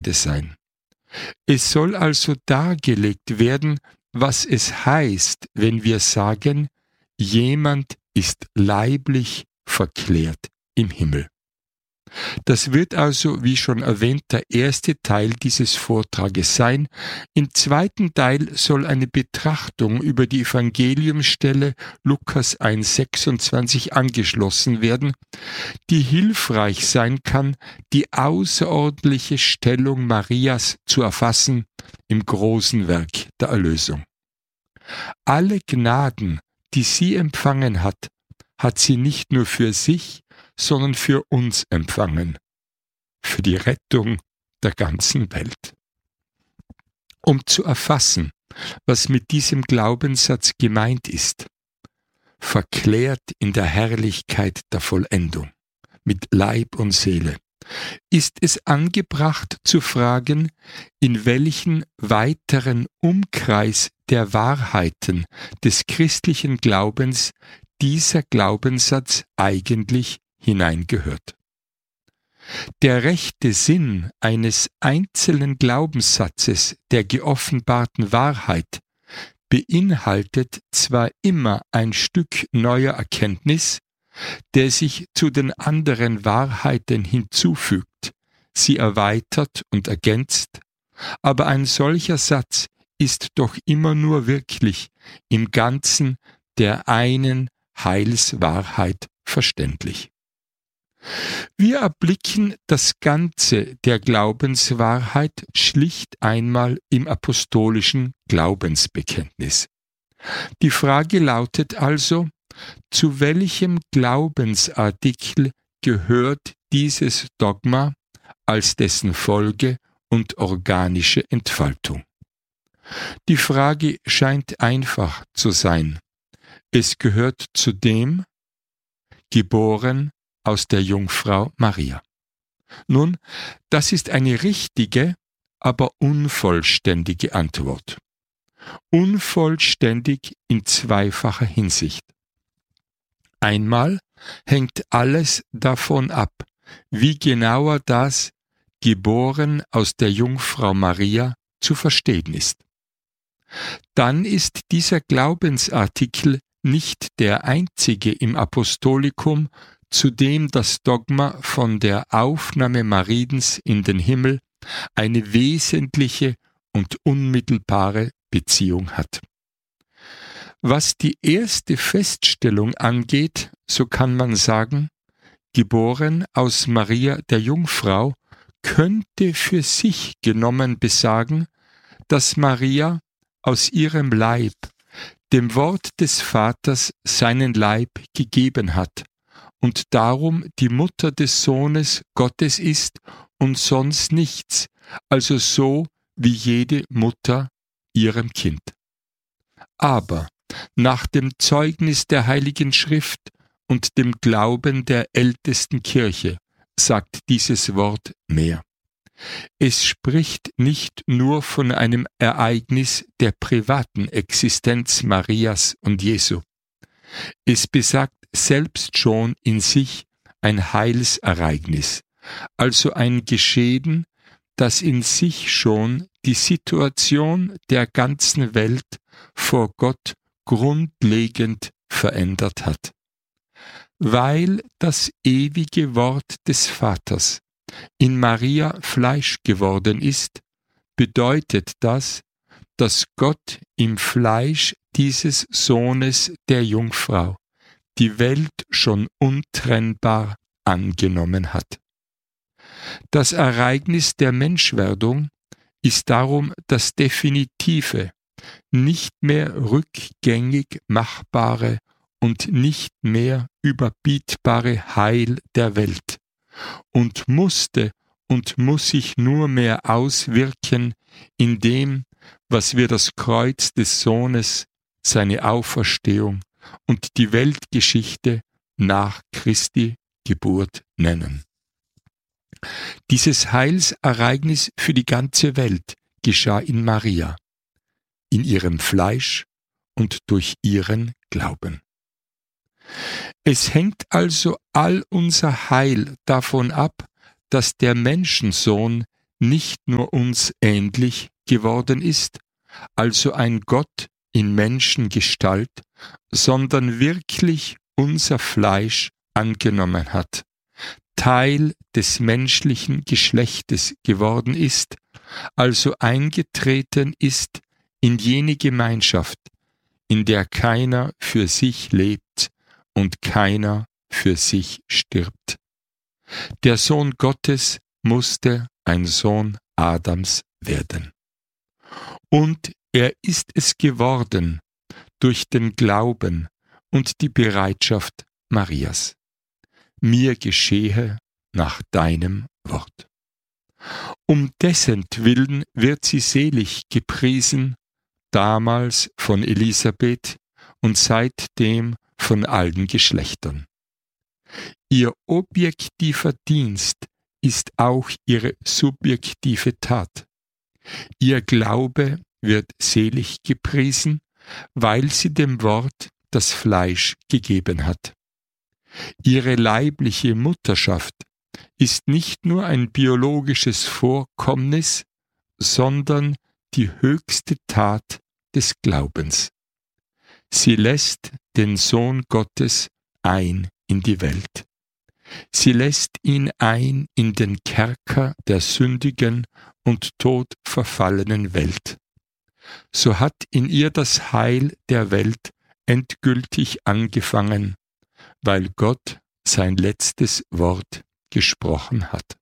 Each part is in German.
Erde sein. Es soll also dargelegt werden, was es heißt, wenn wir sagen, jemand ist leiblich verklärt im Himmel. Das wird also, wie schon erwähnt, der erste Teil dieses Vortrages sein. Im zweiten Teil soll eine Betrachtung über die Evangeliumsstelle Lukas 1,26 angeschlossen werden, die hilfreich sein kann, die außerordentliche Stellung Marias zu erfassen im großen Werk der Erlösung. Alle Gnaden, die sie empfangen hat, hat sie nicht nur für sich, sondern für uns empfangen, für die Rettung der ganzen Welt. Um zu erfassen, was mit diesem Glaubenssatz gemeint ist, verklärt in der Herrlichkeit der Vollendung, mit Leib und Seele, ist es angebracht zu fragen, in welchen weiteren Umkreis der Wahrheiten des christlichen Glaubens dieser Glaubenssatz eigentlich hineingehört. Der rechte Sinn eines einzelnen Glaubenssatzes der geoffenbarten Wahrheit beinhaltet zwar immer ein Stück neuer Erkenntnis, der sich zu den anderen Wahrheiten hinzufügt, sie erweitert und ergänzt, aber ein solcher Satz ist doch immer nur wirklich im Ganzen der einen Heilswahrheit verständlich. Wir erblicken das Ganze der Glaubenswahrheit schlicht einmal im apostolischen Glaubensbekenntnis. Die Frage lautet also, zu welchem Glaubensartikel gehört dieses Dogma als dessen Folge und organische Entfaltung? Die Frage scheint einfach zu sein. Es gehört zu dem, geboren aus der Jungfrau Maria. Nun, das ist eine richtige, aber unvollständige Antwort. Unvollständig in zweifacher Hinsicht. Einmal hängt alles davon ab, wie genauer das geboren aus der Jungfrau Maria zu verstehen ist. Dann ist dieser Glaubensartikel nicht der einzige im Apostolikum, zu dem das Dogma von der Aufnahme Mariens in den Himmel eine wesentliche und unmittelbare Beziehung hat. Was die erste Feststellung angeht, so kann man sagen, geboren aus Maria der Jungfrau könnte für sich genommen besagen, dass Maria aus ihrem Leib dem Wort des Vaters seinen Leib gegeben hat und darum die Mutter des Sohnes Gottes ist und sonst nichts, also so wie jede Mutter ihrem Kind. Aber nach dem Zeugnis der Heiligen Schrift und dem Glauben der ältesten Kirche sagt dieses Wort mehr. Es spricht nicht nur von einem Ereignis der privaten Existenz Marias und Jesu. Es besagt selbst schon in sich ein Heilsereignis, also ein Geschehen, das in sich schon die Situation der ganzen Welt vor Gott grundlegend verändert hat. Weil das ewige Wort des Vaters in Maria Fleisch geworden ist, bedeutet das, dass Gott im Fleisch dieses Sohnes der Jungfrau die Welt schon untrennbar angenommen hat. Das Ereignis der Menschwerdung ist darum das definitive, nicht mehr rückgängig machbare und nicht mehr überbietbare Heil der Welt und musste und muss sich nur mehr auswirken in dem, was wir das Kreuz des Sohnes, seine Auferstehung und die Weltgeschichte nach Christi Geburt nennen. Dieses Heilsereignis für die ganze Welt geschah in Maria, in ihrem Fleisch und durch ihren Glauben. Es hängt also all unser Heil davon ab, dass der Menschensohn nicht nur uns ähnlich geworden ist, also ein Gott in Menschengestalt, sondern wirklich unser Fleisch angenommen hat, Teil des menschlichen Geschlechtes geworden ist, also eingetreten ist in jene Gemeinschaft, in der keiner für sich lebt und keiner für sich stirbt. Der Sohn Gottes musste ein Sohn Adams werden. Und er ist es geworden durch den Glauben und die Bereitschaft Marias. Mir geschehe nach deinem Wort. Um dessentwillen wird sie selig gepriesen, damals von Elisabeth und seitdem von allen Geschlechtern. Ihr objektiver Dienst ist auch ihre subjektive Tat. Ihr Glaube wird selig gepriesen, weil sie dem Wort das Fleisch gegeben hat. Ihre leibliche Mutterschaft ist nicht nur ein biologisches Vorkommnis, sondern die höchste Tat des Glaubens. Sie lässt den Sohn Gottes ein in die Welt. Sie lässt ihn ein in den Kerker der sündigen und todverfallenen Welt. So hat in ihr das Heil der Welt endgültig angefangen, weil Gott sein letztes Wort gesprochen hat.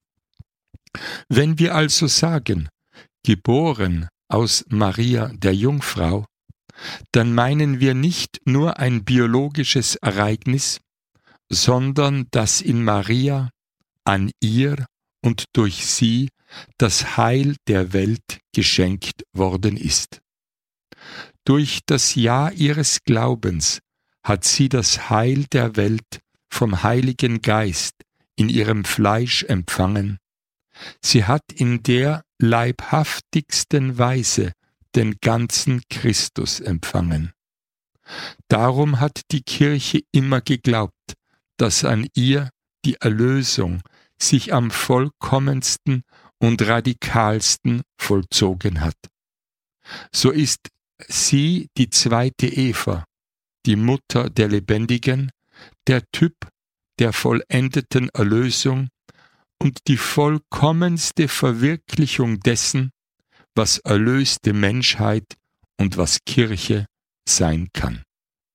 Wenn wir also sagen, geboren aus Maria der Jungfrau, dann meinen wir nicht nur ein biologisches Ereignis, sondern dass in Maria, an ihr und durch sie das Heil der Welt geschenkt worden ist. Durch das Ja ihres Glaubens hat sie das Heil der Welt vom Heiligen Geist in ihrem Fleisch empfangen. Sie hat in der leibhaftigsten Weise den ganzen Christus empfangen. Darum hat die Kirche immer geglaubt, dass an ihr die Erlösung sich am vollkommensten und radikalsten vollzogen hat. So ist sie die zweite Eva, die Mutter der Lebendigen, der Typ der vollendeten Erlösung und die vollkommenste Verwirklichung dessen, was erlöste Menschheit und was Kirche sein kann.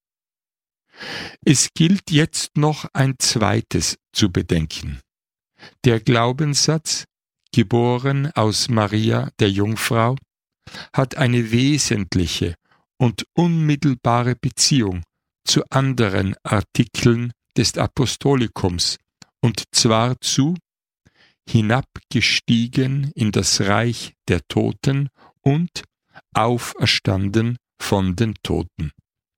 Es gilt jetzt noch ein zweites zu bedenken. Der Glaubenssatz, geboren aus Maria der Jungfrau, hat eine wesentliche und unmittelbare Beziehung zu anderen Artikeln des Apostolikums, und zwar zu hinabgestiegen in das Reich der Toten und auferstanden von den Toten.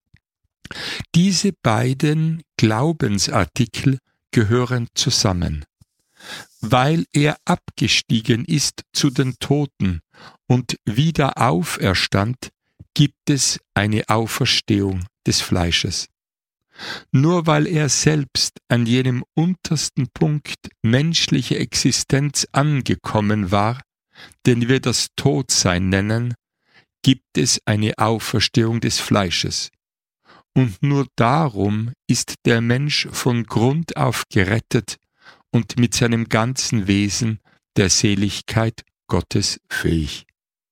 Diese beiden Glaubensartikel gehören zusammen. Weil er abgestiegen ist zu den Toten und wieder auferstand, gibt es eine Auferstehung des Fleisches. Nur weil er selbst an jenem untersten Punkt menschlicher Existenz angekommen war, den wir das Todsein nennen, gibt es eine Auferstehung des Fleisches. Und nur darum ist der Mensch von Grund auf gerettet und mit seinem ganzen Wesen der Seligkeit Gottes fähig.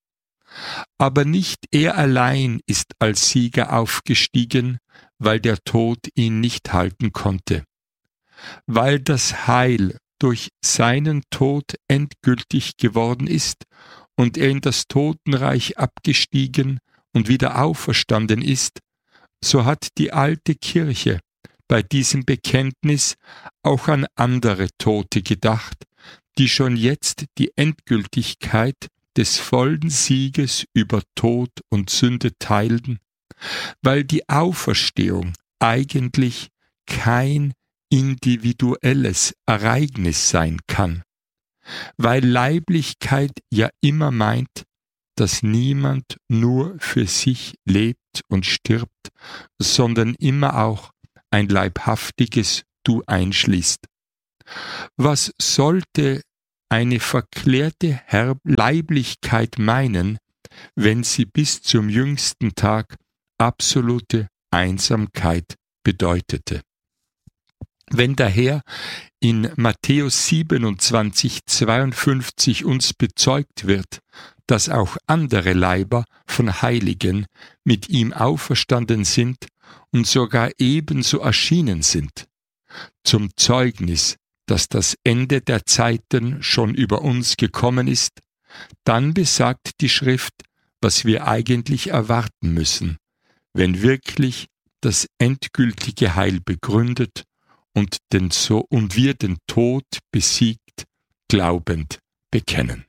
Aber nicht er allein ist als Sieger aufgestiegen, weil der Tod ihn nicht halten konnte. Weil das Heil durch seinen Tod endgültig geworden ist und er in das Totenreich abgestiegen und wieder auferstanden ist, so hat die alte Kirche bei diesem Bekenntnis auch an andere Tote gedacht, die schon jetzt die Endgültigkeit des vollen Sieges über Tod und Sünde teilten, weil die Auferstehung eigentlich kein individuelles Ereignis sein kann, weil Leiblichkeit ja immer meint, dass niemand nur für sich lebt und stirbt, sondern immer auch ein leibhaftiges Du einschließt. Was sollte eine verklärte Leiblichkeit meinen, wenn sie bis zum jüngsten Tag absolute Einsamkeit bedeutete. Wenn daher in Matthäus 27, 52 uns bezeugt wird, dass auch andere Leiber von Heiligen mit ihm auferstanden sind und sogar ebenso erschienen sind, zum Zeugnis, dass das Ende der Zeiten schon über uns gekommen ist, dann besagt die Schrift, was wir eigentlich erwarten müssen, wenn wirklich das endgültige Heil begründet und wir den Tod besiegt, glaubend bekennen.